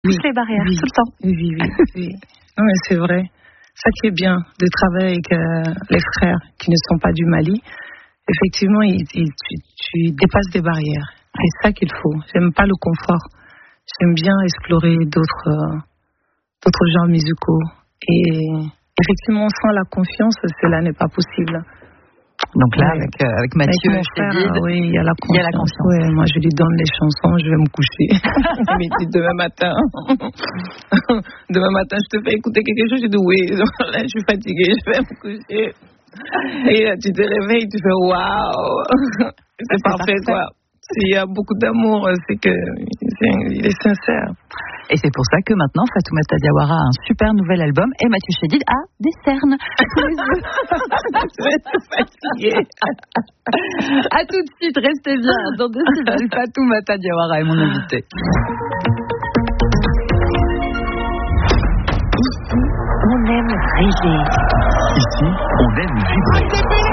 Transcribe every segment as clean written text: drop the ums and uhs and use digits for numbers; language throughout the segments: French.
pousse les barrières tout le temps. Oui. Non, mais c'est vrai. Ça qui est bien de travailler avec les frères qui ne sont pas du Mali. Effectivement, tu dépasses des barrières. C'est ça qu'il faut. J'aime pas le confort. J'aime bien explorer d'autres genres musicaux. Et effectivement, sans la confiance, cela n'est pas possible. Donc là, avec Mathieu, avec mon frère, oui, il y a la confiance. Ouais, moi, je lui donne les chansons, je vais me coucher. Il me dit demain matin, je te fais écouter quelque chose. Je dis oui, là, je suis fatiguée, je vais me coucher. Et là, tu te réveilles, tu fais waouh, c'est parfait, quoi. S'il y a beaucoup d'amour, c'est qu'il est sincère. Et c'est pour ça que maintenant, Fatoumata Diawara a un super nouvel album et Mathieu Chédid a des cernes sous les yeux. Je vais être fatiguée. À tout de suite, restez bien dans Décibel. Fatoumata Diawara est mon invité. Ici, on aime rêver. Ici, on aime vibrer.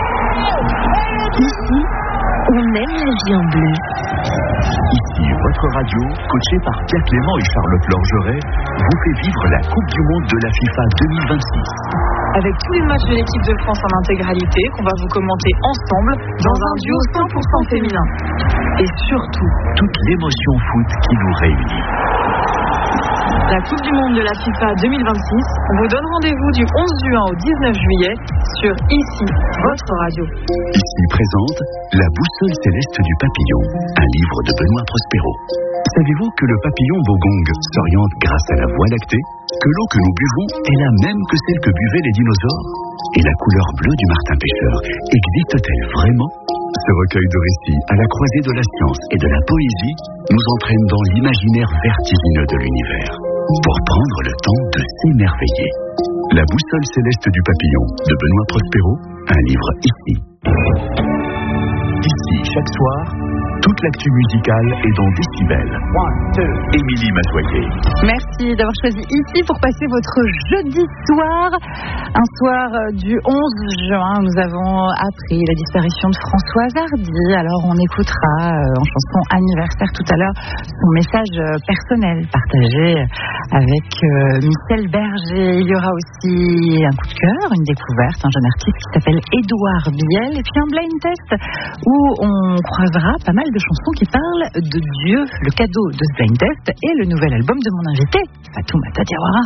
Ici, on aime la vie en bleu. Ici, votre radio, coachée par Pierre Clément et Charlotte Lorgeret, vous fait vivre la Coupe du Monde de la FIFA 2026. Avec tous les matchs de l'équipe de France en intégralité, qu'on va vous commenter ensemble dans un duo 100% féminin. Et surtout, toute l'émotion foot qui nous réunit. La Coupe du Monde de la FIFA 2026, on vous donne rendez-vous du 11 juin au 19 juillet sur Ici, votre radio. Ici présente La boussole céleste du papillon, un livre de Benoît Prospero. Savez-vous que le papillon Bogong s'oriente grâce à la Voie lactée? Que l'eau que nous buvons est la même que celle que buvaient les dinosaures? Et la couleur bleue du martin pêcheur existe-t-elle vraiment? Ce recueil de récits à la croisée de la science et de la poésie nous entraîne dans l'imaginaire vertigineux de l'univers pour prendre le temps de s'émerveiller. La boussole céleste du papillon de Benoît Prospero, un livre ici. Ici, chaque soir, toute l'actu musicale est dans Décibel. Émilie Mazoyer. Merci d'avoir choisi Ici pour passer votre jeudi soir. Un soir du 11 juin, nous avons appris la disparition de Françoise Hardy. Alors on écoutera en chanson anniversaire tout à l'heure son message personnel partagé avec Michel Berger. Il y aura aussi un coup de cœur, une découverte, un jeune artiste qui s'appelle Édouard Biel. Et puis un blind test où on croisera pas mal de chansons qui parlent de Dieu. Le cadeau de ce blind test et le nouvel album de mon invité, Fatoumata Diawara.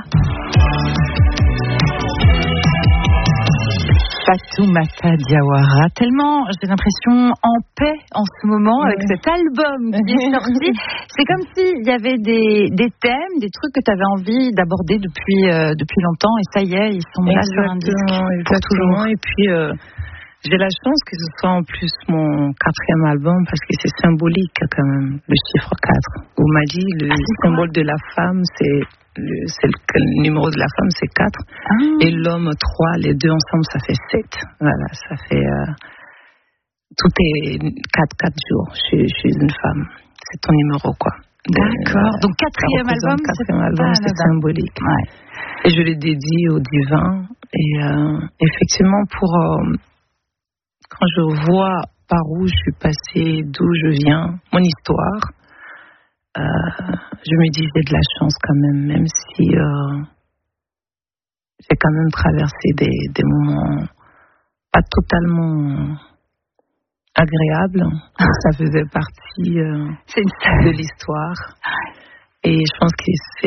Fatoumata Diawara, tellement j'ai l'impression en paix en ce moment avec cet album qui est sorti. C'est comme s'il y avait des thèmes, des trucs que tu avais envie d'aborder depuis longtemps et ça y est, ils sont là sur un disque pour toujours. Et puis j'ai la chance que ce soit en plus mon 4e album parce que c'est symbolique quand même, le chiffre 4. Au Mali, le symbole de la femme, le numéro de la femme, c'est 4. Et l'homme, 3. Les deux ensemble, ça fait 7. Voilà, ça fait... tout est 4 jours. Je suis une femme. C'est ton numéro, quoi. D'accord. Donc, 4e album, c'est symbolique. Ouais. Et je le dédie au divin. Et effectivement, quand je vois par où je suis passée, d'où je viens, mon histoire, je me dis j'ai de la chance quand même si j'ai quand même traversé des moments pas totalement agréables. Ça faisait partie de l'histoire. Et je pense que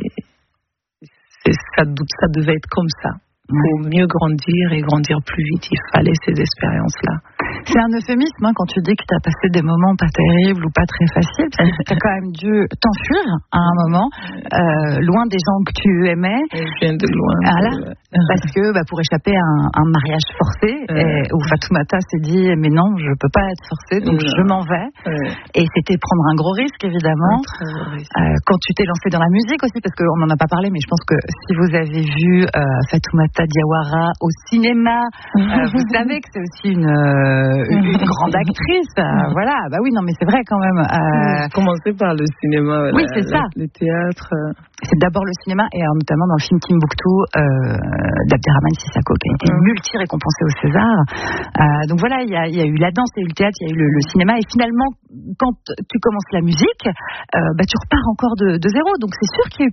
ça devait être comme ça. Pour mieux grandir et grandir plus vite, il fallait ces expériences-là. C'est un euphémisme quand tu dis que tu as passé des moments pas terribles ou pas très faciles, parce que tu as quand même dû t'enfuir à un moment, loin des gens que tu aimais. Je viens de loin. Voilà. Parce que pour échapper à un mariage forcé, où Fatoumata s'est dit mais non, je peux pas être forcée, donc je m'en vais. Et c'était prendre un gros risque, évidemment. Quand tu t'es lancée dans la musique aussi, parce qu'on n'en a pas parlé, mais je pense que si vous avez vu Fatoumata Diawara au cinéma, vous savez que c'est aussi une grande actrice. Voilà, bah oui, non, mais c'est vrai quand même. Commencer par le cinéma. Oui, c'est ça. Le théâtre. C'est d'abord le cinéma, et notamment dans le film Timbuktu d'Abderrahmane Sissako, qui a été multi-récompensé au César. Donc voilà, il y a eu la danse, il y a eu le théâtre, il y a eu le cinéma, et finalement, quand tu commences la musique, tu repars encore de zéro. Donc c'est sûr qu'il y a eu